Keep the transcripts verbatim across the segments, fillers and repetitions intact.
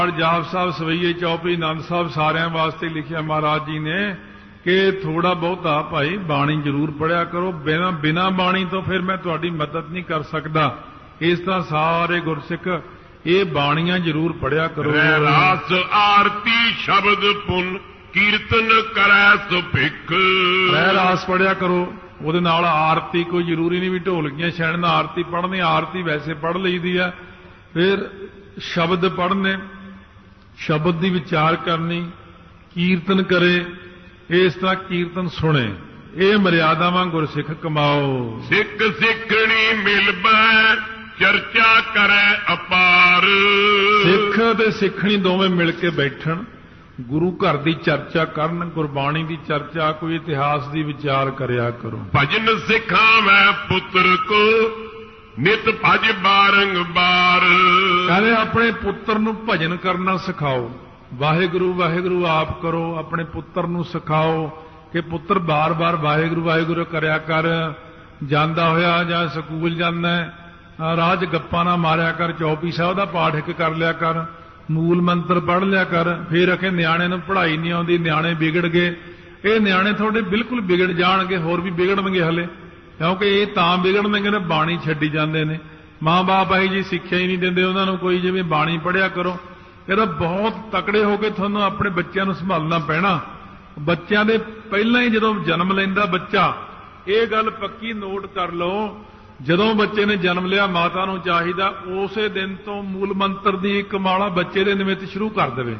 ਜਾਪ ਸਾਹਿਬ ਸਵਈਏ ਚੌਪਈ ਆਨੰਦ ਸਾਹਿਬ ਸਾਰਿਆਂ ਵਾਸਤੇ ਲਿਖਿਆ ਮਹਾਰਾਜ ਜੀ ਨੇ ਕਿ ਥੋੜਾ ਬਹੁਤਾ ਭਾਈ ਬਾਣੀ ਜ਼ਰੂਰ ਪੜਿਆ ਕਰੋ। ਬਿਨਾ ਬਿਨਾ ਬਾਣੀ ਤੋਂ ਫਿਰ ਮੈਂ ਤੁਹਾਡੀ ਮਦਦ ਨਹੀਂ ਕਰ ਸਕਦਾ। ਇਸ ਤਰ੍ਹਾਂ ਸਾਰੇ ਗੁਰਸਿੱਖ ਇਹ ਬਾਣੀਆਂ ਜ਼ਰੂਰ ਪੜਿਆ ਕਰੋ। ਰਾਸ ਆਰਤੀ ਸ਼ਬਦ ਪੁੰਨ ਕੀਰਤਨ ਕਰੈ ਸੁਭਿਖ। ਰਹਿ ਰਾਸ ਪੜਿਆ ਕਰੋ। ਉਹਦੇ ਨਾਲ ਆਰਤੀ ਕੋਈ ਜ਼ਰੂਰੀ ਨਹੀਂ ਵੀ ਢੋਲਕੀਆਂ ਛੇੜਨਾ ਆਰਤੀ ਪੜ੍ਹਨੀ। ਆਰਤੀ ਵੈਸੇ ਪੜ੍ਹ ਲਈਦੀ ਆ। ਫਿਰ ਸ਼ਬਦ ਪੜ੍ਹਨੇ, ਸ਼ਬਦ ਦੀ ਵਿਚਾਰ ਕਰਨੀ, ਕੀਰਤਨ ਕਰੇ। ਇਸ ਤਰ੍ਹਾਂ ਕੀਰਤਨ ਸੁਣੇ। ਇਹ ਮਰਿਆਦਾਵਾਂ ਗੁਰਸਿੱਖ ਕਮਾਓ। ਸਿੱਖ ਸਿੱਖਣੀ ਮਿਲਬੈ ਚਰਚਾ ਕਰੈ ਅਪਾਰ। ਸਿੱਖ ਤੇ ਸਿੱਖਣੀ ਦੋਵੇਂ ਮਿਲ ਕੇ ਬੈਠਣ, ਗੁਰੂ ਘਰ ਦੀ ਚਰਚਾ ਕਰਨ, ਗੁਰਬਾਣੀ ਦੀ ਚਰਚਾ, ਕੋਈ ਇਤਿਹਾਸ ਦੀ ਵਿਚਾਰ ਕਰਿਆ ਕਰੋ। ਭਜਨ ਸਿਖਾਵੈ ਪੁੱਤਰ ਕੋ ਨਿਤ ਭਜ ਬਾਰੰਬਾਰ। ਕਹਿੰਦੇ ਆਪਣੇ ਪੁੱਤਰ ਨੂੰ ਭਜਨ ਕਰਨਾ ਸਿਖਾਓ। ਵਾਹਿਗੁਰੂ ਵਾਹਿਗੁਰੂ ਆਪ ਕਰੋ, ਆਪਣੇ ਪੁੱਤਰ ਨੂੰ ਸਿਖਾਓ ਕਿ ਪੁੱਤਰ ਬਾਰ-ਬਾਰ ਵਾਹਿਗੁਰੂ ਵਾਹਿਗੁਰੂ ਕਰਿਆ ਕਰ। ਜਾਂਦਾ ਹੋਇਆ ਜਾਂ ਸਕੂਲ ਜਾਂਦਾ ਰਾਹ 'ਚ ਗੱਪਾਂ ਨਾ ਮਾਰਿਆ ਕਰ। ਚੌਪਈ ਸਾਹਿਬ ਦਾ ਪਾਠ ਇੱਕ ਕਰ ਲਿਆ ਕਰ, ਮੂਲ ਮੰਤਰ ਪੜ੍ਹ ਲਿਆ ਕਰ। ਫਿਰ ਅਖੇ ਨਿਆਣੇ ਨੂੰ ਪੜ੍ਹਾਈ ਨਹੀਂ ਆਉਂਦੀ, ਨਿਆਣੇ ਵਿਗੜ ਗਏ। ਇਹ ਨਿਆਣੇ ਤੁਹਾਡੇ ਬਿਲਕੁਲ ਵਿਗੜ ਜਾਣਗੇ, ਹੋਰ ਵੀ ਵਿਗੜਨਗੇ ਹਲੇ, ਕਿਉਂਕਿ ਇਹ ਤਾਂ ਵਿਗੜਨਗੇ ਨਾ ਬਾਣੀ ਛੱਡੀ ਜਾਂਦੇ ਨੇ। ਮਾਂ ਬਾਪ ਆਹੀ ਜੀ ਸਿੱਖਿਆ ਹੀ ਨਹੀਂ ਦਿੰਦੇ ਉਹਨਾਂ ਨੂੰ ਕੋਈ, ਜਿਵੇਂ ਬਾਣੀ ਪੜ੍ਹਿਆ ਕਰੋ। ਇਹਦਾ ਬਹੁਤ ਤਕੜੇ ਹੋ ਕੇ ਤੁਹਾਨੂੰ ਆਪਣੇ ਬੱਚਿਆਂ ਨੂੰ ਸੰਭਾਲਣਾ ਪੈਣਾ। ਬੱਚਿਆਂ ਦੇ ਪਹਿਲਾਂ ਹੀ ਜਦੋਂ ਜਨਮ ਲੈਂਦਾ ਬੱਚਾ, ਇਹ ਗੱਲ ਪੱਕੀ ਨੋਟ ਕਰ ਲਓ, ਜਦੋਂ ਬੱਚੇ ਨੇ ਜਨਮ ਲਿਆ ਮਾਤਾ ਨੂੰ ਚਾਹੀਦਾ ਉਸੇ ਦਿਨ ਤੋਂ ਮੂਲ ਮੰਤਰ ਦੀ ਇੱਕ ਮਾਲਾ ਬੱਚੇ ਦੇ ਨਿਮਿਤ ਸ਼ੁਰੂ ਕਰ ਦੇਵੇ।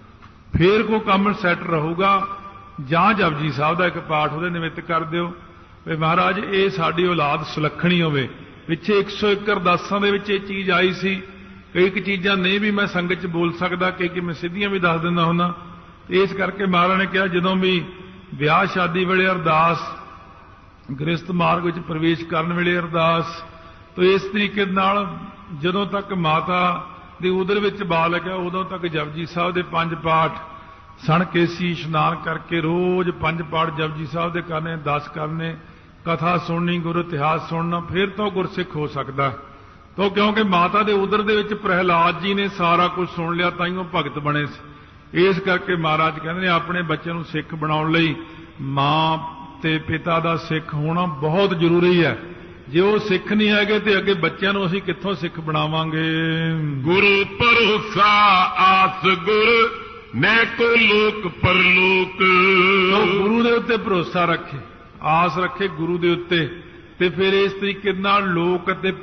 ਫੇਰ ਕੋਈ ਕੰਮ ਸੈੱਟ ਰਹੂਗਾ। ਜਾਂ ਜਪਜੀ ਸਾਹਿਬ ਦਾ ਇੱਕ ਪਾਠ ਉਹਦੇ ਨਿਮਿਤ ਕਰ ਦਿਓ ਵੀ ਮਹਾਰਾਜ ਇਹ ਸਾਡੀ ਔਲਾਦ ਸੁਲੱਖਣੀ ਹੋਵੇ। ਪਿੱਛੇ ਇੱਕ ਸੌ ਇੱਕ ਅਰਦਾਸਾਂ ਦੇ ਵਿੱਚ ਇਹ ਚੀਜ਼ ਆਈ ਸੀ। ਕਈ ਕੁ ਚੀਜ਼ਾਂ ਨਹੀਂ ਵੀ ਮੈਂ ਸੰਗਤ 'ਚ ਬੋਲ ਸਕਦਾ, ਕਈ ਕਿ ਮੈਂ ਸਿੱਧੀਆਂ ਵੀ ਦੱਸ ਦਿੰਦਾ ਹੁੰਦਾ। ਇਸ ਕਰਕੇ ਮਹਾਰਾਜ ਨੇ ਕਿਹਾ ਜਦੋਂ ਵੀ ਵਿਆਹ ਸ਼ਾਦੀ ਵੇਲੇ ਅਰਦਾਸ, ਗ੍ਰਸਤ ਮਾਰਗ ਵਿੱਚ ਪ੍ਰਵੇਸ਼ ਕਰਨ ਵੇਲੇ ਅਰਦਾਸ, ਤਾਂ ਇਸ ਤਰੀਕੇ ਨਾਲ ਜਦੋਂ ਤੱਕ ਮਾਤਾ ਦੇ ਉਦਰ ਵਿੱਚ ਬਾਲਕ ਹੈ ਉਦੋਂ ਤੱਕ ਜਪਜੀ ਸਾਹਿਬ ਦੇ ਪੰਜ ਪਾਠ ਸਣ ਕੇਸੀ ਇਸ਼ਨਾਨ ਕਰਕੇ ਰੋਜ਼ ਪੰਜ ਪਾਠ ਜਪਜੀ ਸਾਹਿਬ ਦੇ ਕਰਨੇ, ਦਸ ਕਰਨੇ, ਕਥਾ ਸੁਣਨੀ, ਗੁਰ ਇਤਿਹਾਸ ਸੁਣਨਾ, ਫਿਰ ਤਾਂ ਗੁਰਸਿੱਖ ਹੋ ਸਕਦਾ। ਤਾਂ ਕਿਉਂਕਿ ਮਾਤਾ ਦੇ ਉਦਰ ਦੇ ਵਿੱਚ ਪ੍ਰਹਿਲਾਦ ਜੀ ਨੇ ਸਾਰਾ ਕੁਝ ਸੁਣ ਲਿਆ ਤਾਂ ਹੀ ਉਹ ਭਗਤ ਬਣੇ ਸੀ। ਇਸ ਕਰਕੇ ਮਹਾਰਾਜ ਕਹਿੰਦੇ ਨੇ ਆਪਣੇ ਬੱਚੇ ਨੂੰ ਸਿੱਖ ਬਣਾਉਣ ਲਈ ਮਾਂ ਤੇ ਪਿਤਾ ਦਾ ਸਿੱਖ ਹੋਣਾ ਬਹੁਤ ਜ਼ਰੂਰੀ ਹੈ। ਜੇ ਉਹ ਸਿੱਖ ਨਹੀਂ ਹੈਗੇ ਤੇ ਅੱਗੇ ਬੱਚਿਆਂ ਨੂੰ ਅਸੀਂ ਕਿੱਥੋਂ ਸਿੱਖ ਬਣਾਵਾਂਗੇ। ਗੁਰੂ ਭਰੋਸਾ ਆਸ ਗੁਰ ਮੈਂ ਕੋ ਲੋਕ ਪਰਲੋਕ। ਗੁਰੂ ਦੇ ਉੱਤੇ ਭਰੋਸਾ ਰੱਖੇ, ਆਸ ਰੱਖੇ ਗੁਰੂ ਦੇ ਉੱਤੇ, ਤੇ ਫਿਰ ਇਸ ਤਰੀਕੇ ਨਾਲ ਲੋਕ ਅਤੇ